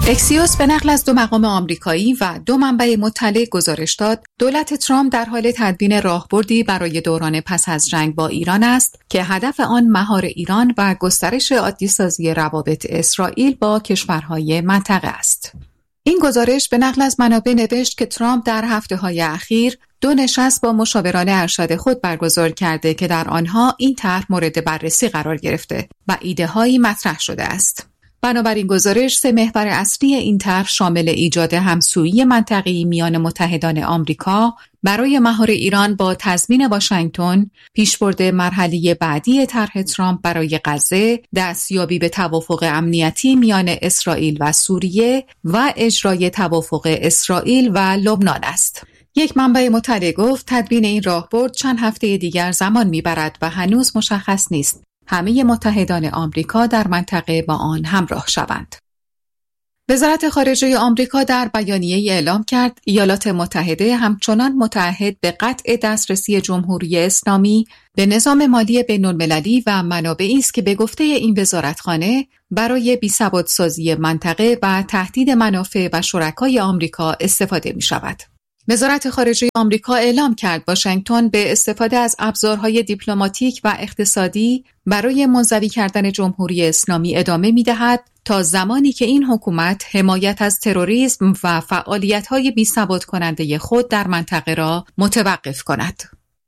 اکسیوس به نقل از 2 مقام آمریکایی و 2 منبع مطلع گزارش داد دولت ترامپ در حال تدوین راهبردی برای دوران پس از جنگ با ایران است که هدف آن مهار ایران و گسترش عادی‌سازی روابط اسرائیل با کشورهای منطقه است. این گزارش به نقل از منابع نوشت که ترامپ در هفته‌های اخیر 2 نشست با مشاوران ارشد خود برگزار کرده که در آنها این طرح مورد بررسی قرار گرفته و ایده‌هایی مطرح شده است. بنابراین گزارش 3 محور اصلی این طرح شامل ایجاد همسویی منطقه‌ای میان متحدان آمریکا برای مهار ایران با تضمین واشنگتن، پیشبرد مرحله بعدی طرح ترامپ برای غزه، دستیابی به توافق امنیتی میان اسرائیل و سوریه و اجرای توافق اسرائیل و لبنان است. یک منبع مطلع گفت تدوین این راهبرد چند هفته دیگر زمان میبرد و هنوز مشخص نیست همه متحدان آمریکا در منطقه با آن همراه شوند. وزارت خارجه آمریکا در بیانیه‌ای اعلام کرد ایالات متحده همچنان متعهد به قطع دسترسی جمهوری اسلامی به نظام مالی بین‌المللی و منابعی است که به گفته این وزارتخانه برای بی‌ثبات‌سازی منطقه و تهدید منافع و شرکای آمریکا استفاده می‌شود. وزارت خارجه آمریکا اعلام کرد واشنگتن به استفاده از ابزارهای دیپلماتیک و اقتصادی برای منزوی کردن جمهوری اسلامی ادامه می‌دهد تا زمانی که این حکومت حمایت از تروریسم و فعالیت‌های بی‌ثبات کننده خود در منطقه را متوقف کند.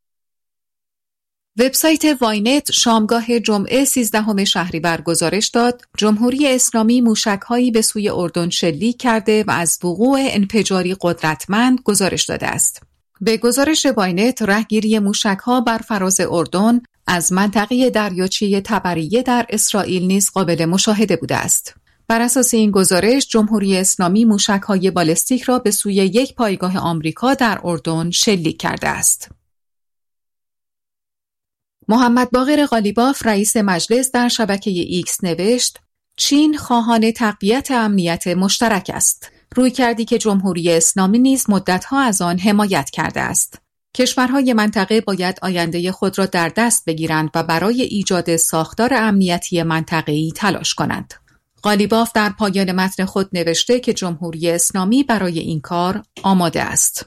وبسایت واینت شامگاه جمعه 13 شهریور گزارش داد جمهوری اسلامی موشک‌هایی به سوی اردن شلیک کرده و از وقوع انفجاری قدرتمند گزارش داده است. به گزارش واینت رهگیری موشک‌ها بر فراز اردن از منطقه دریاچه طبریه در اسرائیل نیز قابل مشاهده بوده است. بر اساس این گزارش جمهوری اسلامی موشک‌های بالستیک را به سوی یک پایگاه آمریکا در اردن شلیک کرده است. محمد باقر قالیباف رئیس مجلس در شبکه ایکس نوشت چین خواهان تقویت امنیت مشترک است. رویکردی که جمهوری اسلامی نیز مدت‌ها از آن حمایت کرده است. کشورهای منطقه باید آینده خود را در دست بگیرند و برای ایجاد ساختار امنیتی منطقه‌ای تلاش کنند. قالیباف در پایان متن خود نوشته که جمهوری اسلامی برای این کار آماده است.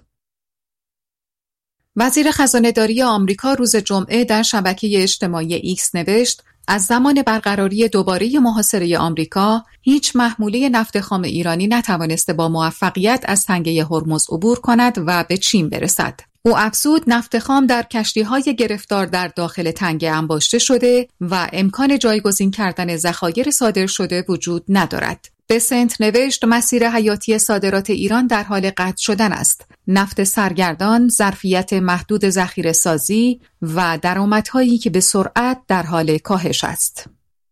وزیر خزانه‌داری آمریکا روز جمعه در شبکه اجتماعی ایکس نوشت از زمان برقراری دوباره محاصره آمریکا هیچ محموله نفت خام ایرانی نتوانسته با موفقیت از تنگه هرمز عبور کند و به چین برسد. او افزود نفت خام در کشتی‌های گرفتار در داخل تنگه انباشته شده و امکان جایگزین کردن ذخایر صادر شده وجود ندارد. بسنت نوشت مسیر حیاتی صادرات ایران در حال قطع شدن است. نفت سرگردان، ظرفیت محدود ذخیره سازی و درآمدهایی که به سرعت در حال کاهش است.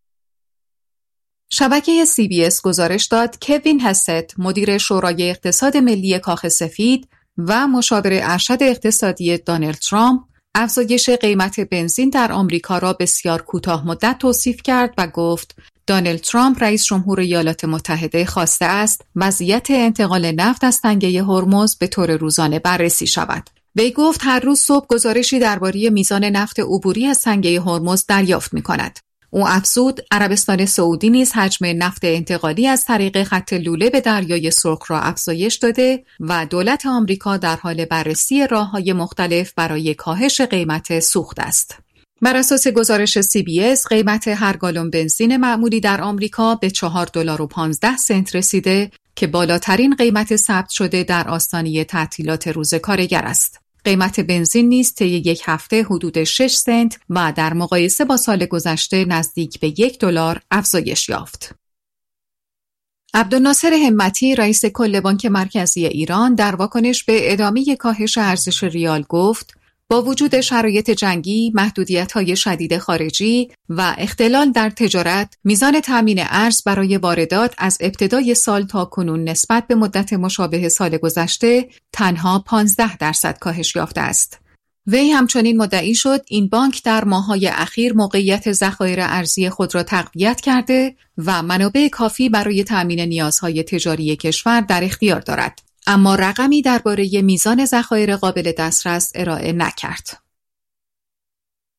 شبکه CBS گزارش داد کوین هست، مدیر شورای اقتصاد ملی کاخ سفید و مشاور ارشد اقتصادی دونالد ترامپ، افزایش قیمت بنزین در آمریکا را بسیار کوتاه مدت توصیف کرد و گفت دونالد ترامپ رئیس جمهور ایالات متحده خواسته است وضعیت انتقال نفت از تنگه هرمز به طور روزانه بررسی شود. وی گفت هر روز صبح گزارشی درباره میزان نفت عبوری از تنگه هرمز دریافت می‌کند. او افزود عربستان سعودی نیز حجم نفت انتقالی از طریق خط لوله به دریای سرخ را افزایش داده و دولت آمریکا در حال بررسی راه‌های مختلف برای کاهش قیمت سوخت است. بر اساس گزارش CBS قیمت هر گالن بنزین معمولی در آمریکا به $4.15 رسیده که بالاترین قیمت ثبت شده در آستانه تعطیلات روز کارگر است. قیمت بنزین نیز طی یک هفته حدود 6 سنت و در مقایسه با سال گذشته نزدیک به $1 افزایش یافت. عبدالناصر همتی رئیس کل بانک مرکزی ایران در واکنش به ادامه کاهش ارزش ریال گفت با وجود شرایط جنگی، محدودیت‌های شدید خارجی و اختلال در تجارت، میزان تامین ارز برای واردات از ابتدای سال تا کنون نسبت به مدت مشابه سال گذشته تنها 15% کاهش یافته است. وی همچنین مدعی شد این بانک در ماه‌های اخیر موقعیت ذخایر ارزی خود را تقویت کرده و منابع کافی برای تامین نیازهای تجاری کشور در اختیار دارد. اما رقمی درباره میزان ذخایر قابل دسترس ارائه نکرد.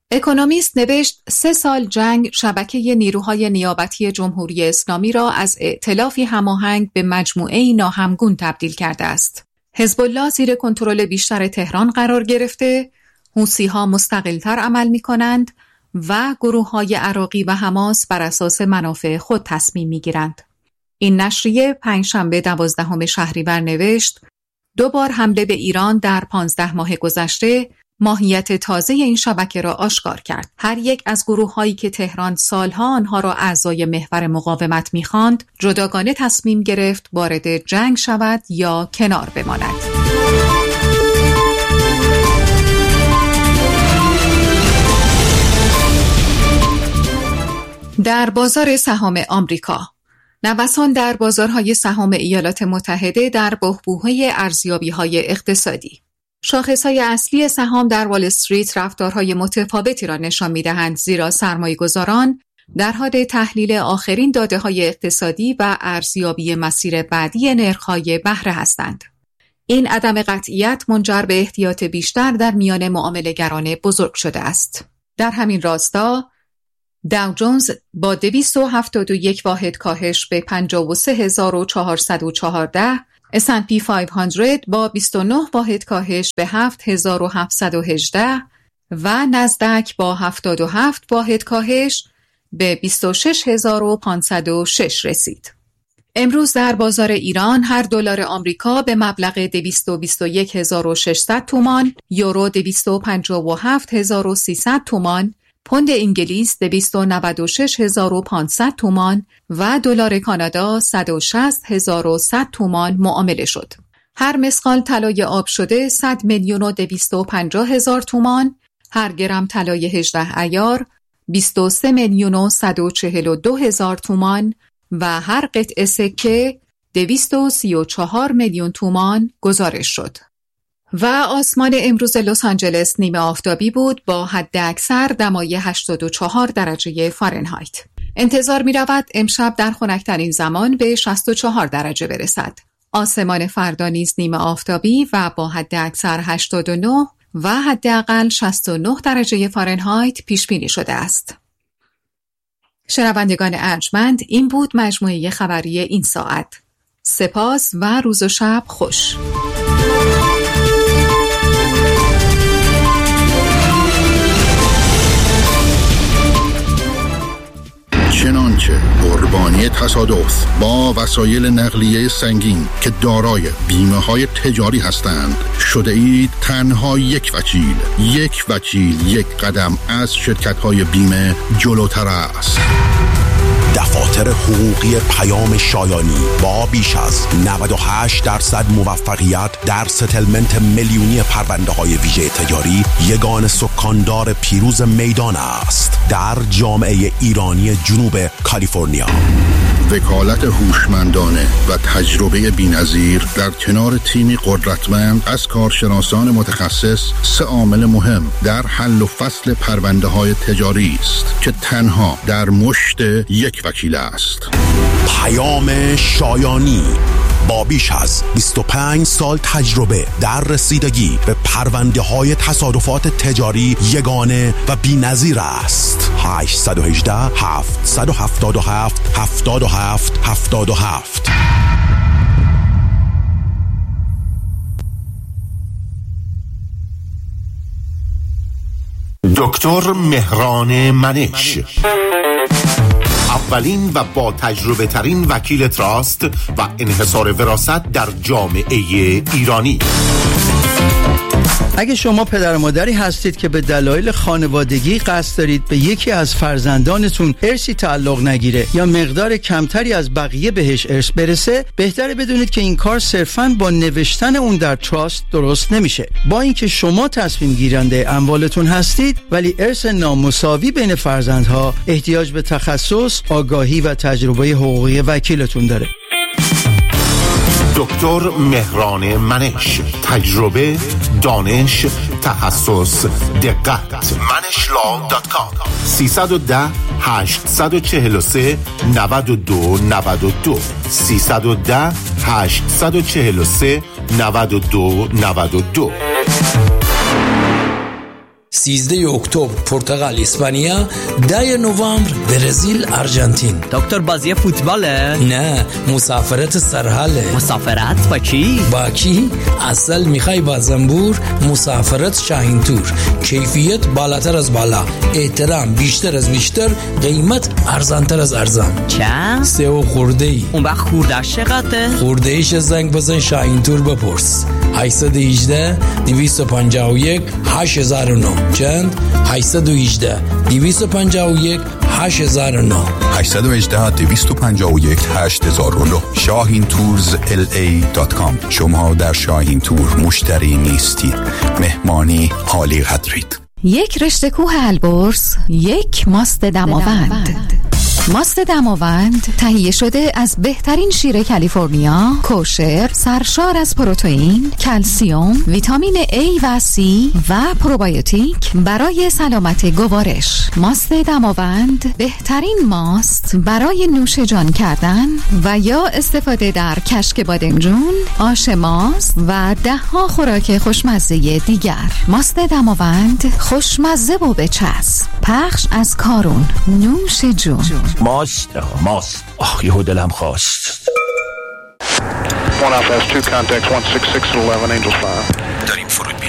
اکونومیست نوشت 3 سال جنگ شبکه نیروهای نیابتی جمهوری اسلامی را از ائتلافی هماهنگ به مجموعه‌ای ناهمگون تبدیل کرده است. حزب الله زیر کنترل بیشتر تهران قرار گرفته، حوثی‌ها مستقل‌تر عمل می‌کنند و گروه‌های عراقی و حماس بر اساس منافع خود تصمیم می‌گیرند. این نشریه پنجشنبه 12 شهریور نوشت 2 بار حمله به ایران در 15 ماه گذشته ماهیت تازه این شبکه را آشکار کرد. هر یک از گروه‌هایی که تهران سالها آنها را اعضای محور مقاومت می‌خواند، جداگانه تصمیم گرفت وارد جنگ شود یا کنار بماند. در بازار سهام آمریکا، نوسان در بازارهای سهام ایالات متحده در بحبوحه ارزیابی‌های اقتصادی. شاخص‌های اصلی سهام در وال استریت رفتارهای متفاوتی را نشان می‌دهند، زیرا سرمایه‌گذاران در حال تحلیل آخرین داده‌های اقتصادی و ارزیابی مسیر بعدی نرخ‌های بهره هستند. این عدم قطعیت منجر به احتیاط بیشتر در میان معامله‌گران بزرگ شده است. در همین راستا داو جونز با 271 واحد کاهش به 53414، S&P 500 با 29 واحد کاهش به 7718 و نزدک با 77 واحد کاهش به 26506 رسید. امروز در بازار ایران هر دلار آمریکا به مبلغ 221600 تومان، یورو 257300 تومان، پوند انگلیس 296500 تومان و دلار کانادا 160100 تومان معامله شد. هر مسقال طلای آب شده 100,250,000 تومان، هر گرم طلای 18 عیار 23,142,000 تومان و هر قطعه سکه 234 میلیون تومان گزارش شد. و آسمان امروز لس آنجلس نیمه آفتابی بود با حد اکثر دمای 84 درجه فارنهایت. انتظار می رود امشب در خنک‌ترین زمان به 64 درجه برسد. آسمان فردا نیز نیمه آفتابی و با حد اکثر 89 و حداقل 69 درجه فارنهایت پیش بینی شده است. شنوندگان ارجمند، این بود مجموعه خبری این ساعت. سپاس و روز و شب خوش. چنانچه قربانی تصادف با وسایل نقلیه سنگین که دارای بیمه‌های تجاری هستند شده اید تنها یک وکیل یک قدم از شرکت‌های بیمه جلوتر است. دفاتر حقوقی پیام شایانی با بیش از 98% موفقیت در ستلمنت میلیونی پرونده‌های ویژه تجاری یگان سکاندار پیروز میدان است در جامعه ایرانی جنوب کالیفرنیا. وکالت هوشمندانه و تجربه بی‌نظیر در کنار تیمی قدرتمند از کارشناسان متخصص 3 عامل مهم در حل و فصل پرونده‌های تجاری است که تنها در مشت یک وکیل است. پیام شایانی با بیش از 25 سال تجربه در رسیدگی به پرونده‌های تصادفات تجاری یگانه و بی‌نظیر است. 818 777 77 77. دکتر مهران منش، اولین و با تجربه ترین وکیل تراست و انحصار وراثت در جامعه ایرانی. اگه شما پدر و مادری هستید که به دلایل خانوادگی قصد دارید به یکی از فرزندانتون ارثی تعلق نگیره یا مقدار کمتری از بقیه بهش ارث برسه، بهتره بدونید که این کار صرفاً با نوشتن اون در تراست درست نمیشه. با اینکه شما تصمیم گیرنده اموالتون هستید، ولی ارث نامساوی بین فرزندها احتیاج به تخصص، آگاهی و تجربه حقوقی وکیلتون داره. دکتر مهران منش، تجربه، دانش، تخصص، دقت. manashlaw.com 310 843 92 92 310 843 92 92. 13 اکتبر پرتغال اسپانیا، 10 نوامبر برزیل آرژانتین. دکتر بازی فوتباله؟ نه، مسافرت سرحاله. مسافرت با کی؟ با کی؟ اصل میخوای با زنبور؟ مسافرت شاهین تور. کیفیت بالاتر از بالا، احترام بیشتر از بیشتر، قیمت ارزانتر از ارزان. چند؟ 3 و خورده ای. اون وقت خوردهش چقدره؟ خورده ایش زنگ بزن شاهین تور بپرس. 818 251 8009. چند؟ 818 251 8009. 818 251 8009. shahintours.la.com. شما در شاهین تور مشتری نیستید، مهمانی عالی قدرید. یک رشته کوه البرز، یک ماست دماوند. ماست دماوند تهیه شده از بهترین شیر کالیفرنیا، کوشر، سرشار از پروتئین، کلسیم، ویتامین A و C و پروبیوتیک برای سلامت گوارش. ماست دماوند بهترین ماست برای نوش جان کردن و یا استفاده در کشک بادمجون، آش ماست و 10 خوراک خوشمزه دیگر. ماست دماوند خوشمزه و بچسب. پخش از کارون. نوش جون. ماست یهو دلم خواست. 1 Alpha has 2 contacts 166 at 11 Angels 5. داریم فرود